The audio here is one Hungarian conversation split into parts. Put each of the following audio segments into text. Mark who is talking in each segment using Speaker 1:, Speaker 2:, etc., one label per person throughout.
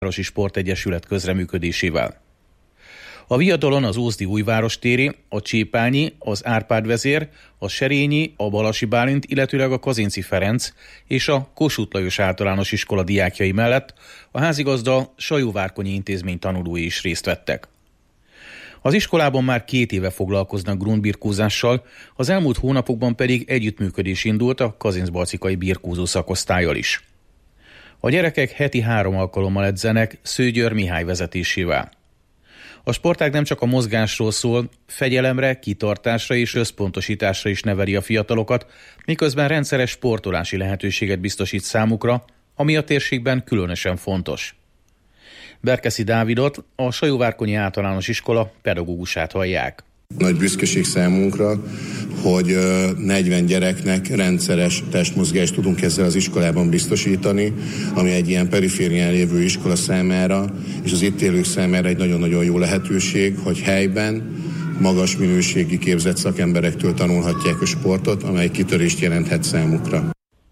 Speaker 1: Városi Sportegyesület közreműködésével. A viadalon az Ózdi Újvárostéri, a Csépányi, az Árpád vezér, a Serényi, a Balasi Bálint, illetőleg a Kazinczy Ferenc és a Kossuth Lajos általános iskola diákjai mellett a házigazda Sajó-Várkonyi intézmény tanulói is részt vettek. Az iskolában már 2 éve foglalkoznak grundbirkózással, az elmúlt hónapokban pedig együttműködés indult a kazincbarcikai birkózó szakosztállyal is. A gyerekek heti 3 alkalommal edzenek Szőgyőr Mihály vezetésével. A sportág nem csak a mozgásról szól, fegyelemre, kitartásra és összpontosításra is neveli a fiatalokat, miközben rendszeres sportolási lehetőséget biztosít számukra, ami a térségben különösen fontos. Berkeszi Dávidot, a Sajó-Várkonyi általános iskola pedagógusát hallják.
Speaker 2: Nagy büszkeség számunkra, hogy 40 gyereknek rendszeres testmozgást tudunk ezzel az iskolában biztosítani, ami egy ilyen periférián lévő iskola számára és az itt élők számára egy nagyon-nagyon jó lehetőség, hogy helyben magas minőségi képzett szakemberektől tanulhatják a sportot, amely kitörést jelenthet számukra.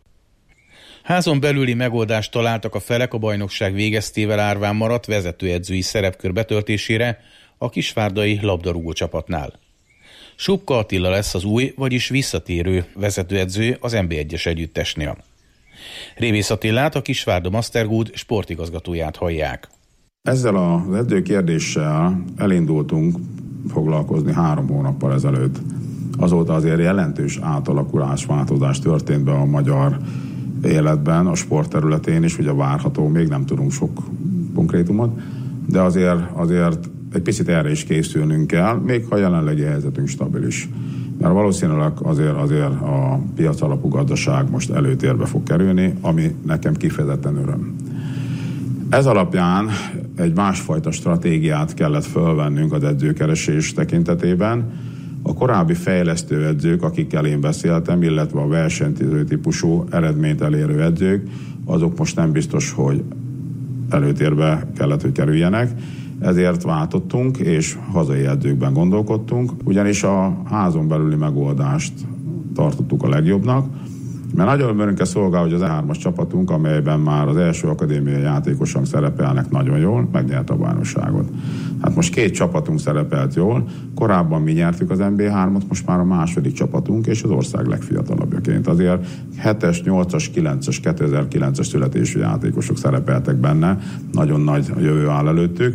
Speaker 1: Házon belüli megoldást találtak a felek a bajnokság végeztével árván maradt vezetőedzői szerepkör betöltésére a kisvárdai labdarúgó csapatnál. Subka Attila lesz az új, vagyis visszatérő vezetőedző az NB1-es együttesnél. Révész Attilát, a Kisvárda Mastergood sportigazgatóját hallják.
Speaker 3: Ezzel az edzőkérdéssel elindultunk foglalkozni 3 hónappal ezelőtt. Azóta azért jelentős átalakulás, változás történt be a magyar életben, a sport területén is, ugye várható, még nem tudunk sok konkrétumot, de azért egy picit erre is készülnünk kell, még ha jelenlegi helyzetünk stabilis. Mert valószínűleg azért a piac alapú gazdaság most előtérbe fog kerülni, ami nekem kifejezetten öröm. Ez alapján egy másfajta stratégiát kellett fölvennünk az edzőkeresés tekintetében. A korábbi fejlesztő edzők, akikkel én beszéltem, illetve a versenyző típusú eredményt elérő edzők, azok most nem biztos, hogy előtérbe kellett, hogy kerüljenek. Ezért váltottunk, és hazai edzőkben gondolkodtunk, ugyanis a házon belüli megoldást tartottuk a legjobbnak, mert nagyon örömünkre szolgál, hogy az E3-as csapatunk, amelyben már az első akadémiai játékosok szerepelnek nagyon jól, megnyerte a bajnokságot. Hát most 2 csapatunk szerepelt jól, korábban mi nyertük az NB3-ot, most már a második csapatunk, és az ország legfiatalabbjaként. Azért 7-es, 8-as, 9-es, 2009-es születésű játékosok szerepeltek benne, nagyon nagy jövő áll előttük,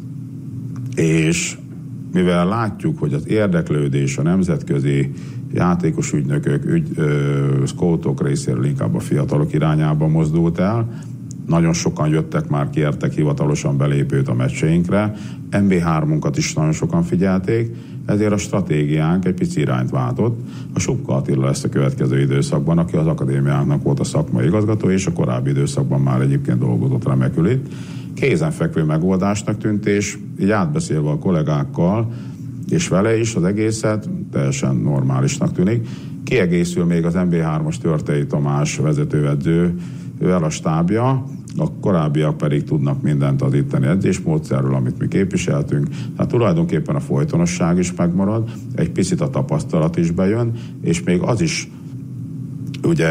Speaker 3: és mivel látjuk, hogy az érdeklődés a nemzetközi játékos ügynökök, scoutok részéről inkább a fiatalok irányába mozdult el, nagyon sokan jöttek már, kértek hivatalosan belépőt a meccseinkre, NB3-unkat is nagyon sokan figyelték, ezért a stratégiánk egy pici irányt váltott. A Subka Attila lesz a következő időszakban, aki az akadémiánknak volt a szakmai igazgató, és a korábbi időszakban már egyébként dolgozott remekül itt. Kézenfekvő megoldásnak tűnt, és így átbeszélve a kollégákkal, és vele is az egészet teljesen normálisnak tűnik. Kiegészül még az NB3-as Törtei Tamás vezetőedző, ővel a stábja, a korábbiak pedig tudnak mindent az itteni edzésmódszerről, amit mi képviseltünk. Tehát tulajdonképpen a folytonosság is megmarad, egy picit a tapasztalat is bejön, és még az is ugye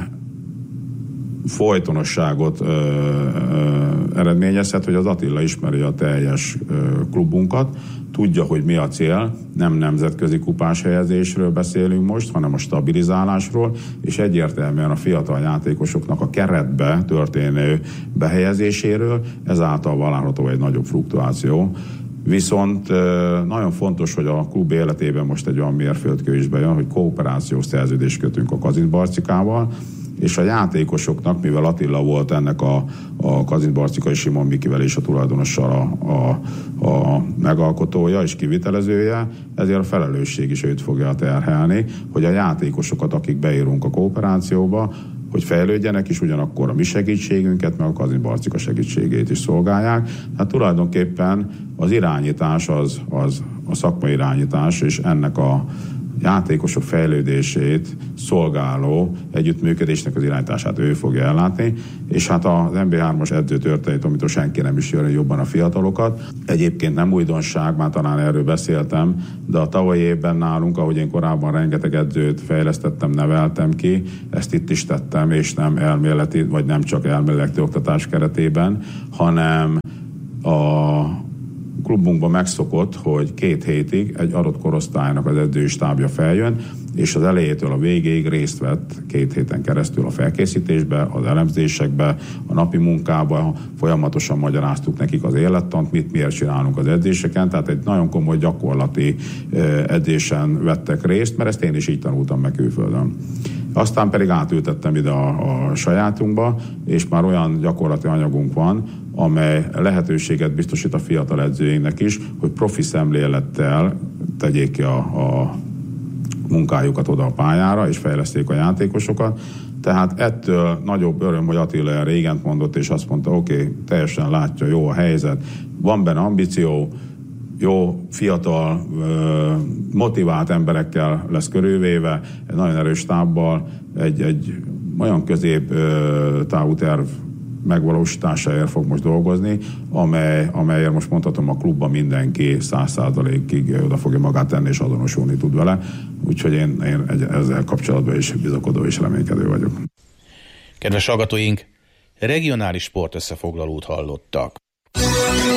Speaker 3: folytonosságot eredményezhet, hogy az Attila ismeri a teljes klubunkat, tudja, hogy mi a cél, nem nemzetközi kupás helyezésről beszélünk most, hanem a stabilizálásról, és egyértelműen a fiatal játékosoknak a keretbe történő behelyezéséről, ezáltal várható egy nagyobb fluktuáció. Viszont nagyon fontos, hogy a klub életében most egy olyan mérföldkő is bejön, hogy kooperációs szerződést kötünk a Kazincbarcikával, és a játékosoknak, mivel Attila volt ennek a Kazincbarcikai Simon Mikivel és a tulajdonossal a megalkotója és kivitelezője, ezért a felelősség is őt fogja terhelni, hogy a játékosokat, akik beírunk a kooperációba, hogy fejlődjenek, és ugyanakkor a mi segítségünket, meg a Kazincbarcika segítségét is szolgálják. Hát tulajdonképpen az irányítás az a szakmai irányítás, és ennek a játékosok fejlődését szolgáló együttműködésnek az irányítását ő fogja ellátni, és hát az MB3-as edzőtörténet, amitől senki nem is jön jobban a fiatalokat. Egyébként nem újdonság, már talán erről beszéltem, de a tavalyi évben nálunk, ahogy én korábban rengeteg edzőt fejlesztettem, neveltem ki, ezt itt is tettem, és nem elméleti, vagy nem csak elméleti oktatás keretében, hanem a klubunkban megszokott, hogy 2 hétig egy adott korosztálynak az edzői stábja feljön, és az elejétől a végéig részt vett 2 héten keresztül a felkészítésbe, az elemzésekbe, a napi munkába, folyamatosan magyaráztuk nekik az élettant, miért csinálunk az edzéseken, tehát egy nagyon komoly gyakorlati edzésen vettek részt, mert ezt én is így tanultam meg külföldön. Aztán pedig átültettem ide a sajátunkba, és már olyan gyakorlati anyagunk van, amely lehetőséget biztosít a fiatal edzőinknek is, hogy profi szemlélettel tegyék ki a munkájukat oda a pályára, és fejleszték a játékosokat. Tehát ettől nagyobb öröm, hogy Attila régent mondott, és azt mondta, oké, teljesen látja, jó a helyzet, van benne ambíció, jó, fiatal, motivált emberekkel lesz körülvéve, egy nagyon erős stábbal, egy olyan közép-távú terv megvalósításáért fog most dolgozni, amelyért most mondhatom, a klubban mindenki 100%-ig oda fogja magát tenni, és azonosulni tud vele. Úgyhogy én ezzel kapcsolatban is bizakodó és reménykedő vagyok.
Speaker 1: Kedves hallgatóink, regionális sportösszefoglalót hallottak.